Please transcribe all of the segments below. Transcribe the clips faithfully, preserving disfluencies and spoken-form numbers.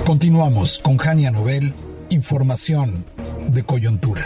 Continuamos con Jania Novel, información de coyuntura.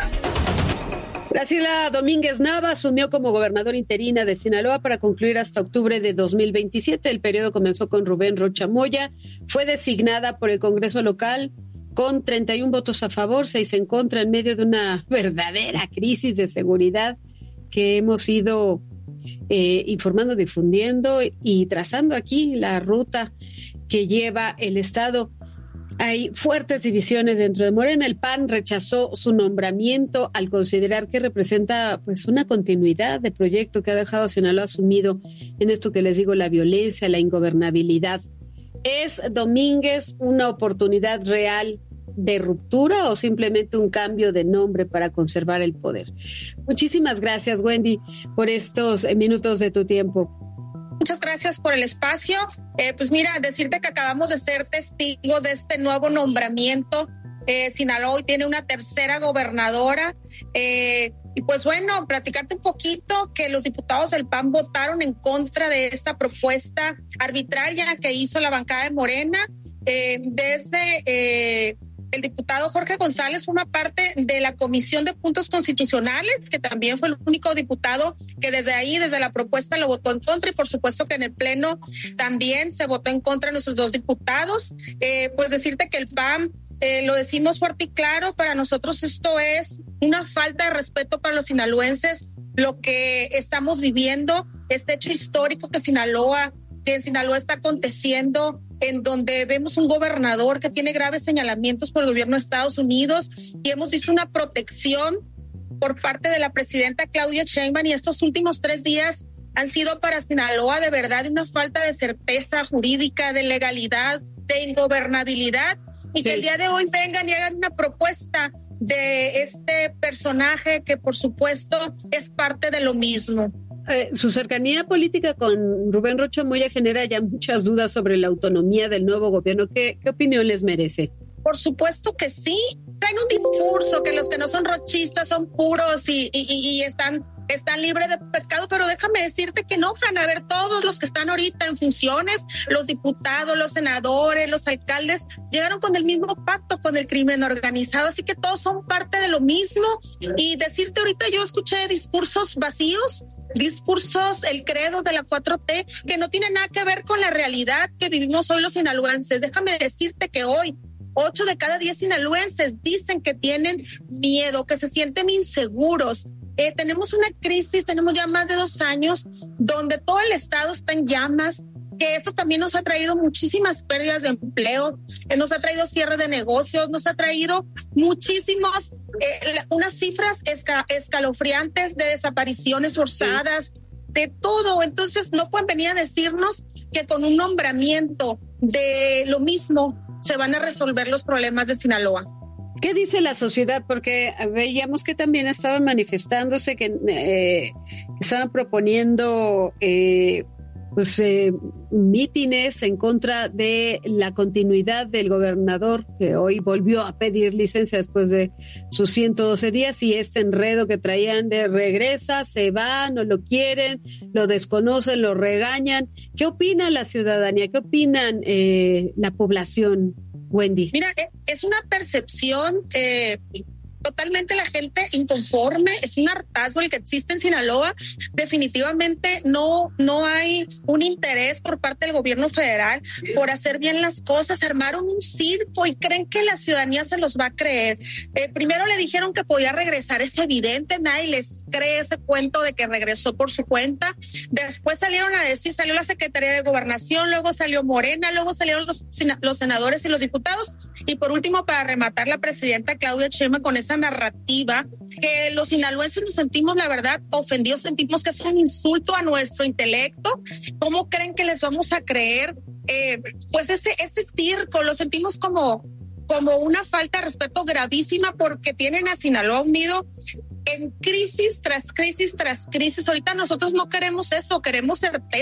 Graciela Domínguez Nava asumió como gobernadora interina de Sinaloa para concluir hasta octubre de dos mil veintisiete. El periodo comenzó con Rubén Rocha Moya. Fue designada por el Congreso local con treinta y uno votos a favor, seis en contra, en medio de una verdadera crisis de seguridad que hemos ido eh, informando, difundiendo y trazando aquí la ruta que lleva el Estado. Hay fuertes divisiones dentro de Morena. El P A N rechazó su nombramiento al considerar que representa pues una continuidad de proyecto que ha dejado a Sinaloa sumido en esto que les digo, la violencia, la ingobernabilidad. ¿Es Domínguez una oportunidad real de ruptura o simplemente un cambio de nombre para conservar el poder? Muchísimas gracias, Wendy, por estos minutos de tu tiempo. Muchas gracias por el espacio. Eh, pues mira, decirte que acabamos de ser testigos de este nuevo nombramiento. Eh, Sinaloa hoy tiene una tercera gobernadora. Eh, y pues bueno, platicarte un poquito que los diputados del P A N votaron en contra de esta propuesta arbitraria que hizo la bancada de Morena. Eh, desde... Eh, El diputado Jorge González forma parte de la Comisión de Puntos Constitucionales, que también fue el único diputado que desde ahí, desde la propuesta, lo votó en contra, y por supuesto que en el Pleno también se votó en contra de nuestros dos diputados. Eh, pues decirte que el P A N, eh, lo decimos fuerte y claro, para nosotros esto es una falta de respeto para los sinaloenses, lo que estamos viviendo, este hecho histórico que Sinaloa, que en Sinaloa está aconteciendo, en donde vemos un gobernador que tiene graves señalamientos por el gobierno de Estados Unidos, y hemos visto una protección por parte de la presidenta Claudia Sheinbaum, y estos últimos tres días han sido para Sinaloa de verdad una falta de certeza jurídica, de legalidad, de ingobernabilidad, y que el día de hoy vengan y hagan una propuesta de este personaje que por supuesto es parte de lo mismo. Eh, su cercanía política con Rubén Rocha Moya genera ya muchas dudas sobre la autonomía del nuevo gobierno. ¿Qué, qué opinión les merece? Por supuesto que sí. Traen un discurso que los que no son rochistas son puros y, y, y están, están libres de pecado, pero déjame decirte que no van a ver todos los que están ahorita en funciones, los diputados, los senadores, los alcaldes, llegaron con el mismo pacto con el crimen organizado, así que todos son parte de lo mismo. Y decirte ahorita, yo escuché discursos vacíos, discursos, el credo de la cuatro T, que no tiene nada que ver con la realidad que vivimos hoy los sinaloenses. Déjame decirte que hoy ocho de cada diez sinaloenses dicen que tienen miedo, que se sienten inseguros. Eh, tenemos una crisis, tenemos ya más de dos años donde todo el estado está en llamas, que esto también nos ha traído muchísimas pérdidas de empleo, eh, nos ha traído cierre de negocios, nos ha traído muchísimos, eh, unas cifras esca- escalofriantes de desapariciones forzadas, sí, de todo. Entonces no pueden venir a decirnos que con un nombramiento de lo mismo se van a resolver los problemas de Sinaloa. ¿Qué dice la sociedad? Porque veíamos que también estaban manifestándose, que, eh, que estaban proponiendo eh, pues, eh, mítines en contra de la continuidad del gobernador, que hoy volvió a pedir licencia después de sus ciento doce días, y este enredo que traían de regresa, se va, no lo quieren, lo desconocen, lo regañan. ¿Qué opina la ciudadanía? ¿Qué opinan eh, la población, Wendy? Mira, es una percepción, eh, totalmente la gente inconforme, es un hartazgo el que existe en Sinaloa. Definitivamente no, no hay un interés por parte del gobierno federal por hacer bien las cosas. Armaron un circo y creen que la ciudadanía se los va a creer. Eh, primero le dijeron que podía regresar, es evidente, nadie les cree ese cuento de que regresó por su cuenta. Después salieron a decir, salió la Secretaría de Gobernación, luego salió Morena, luego salieron los, los senadores y los diputados, y por último, para rematar, la presidenta Claudia Sheinbaum con esa narrativa que los sinaloenses nos sentimos, la verdad, ofendidos, sentimos que es un insulto a nuestro intelecto. ¿Cómo creen que les vamos a creer? Eh, pues ese, ese circo lo sentimos como, como una falta de respeto gravísima, porque tienen a Sinaloa unido en crisis tras crisis tras crisis. Ahorita nosotros no queremos eso, queremos certeza.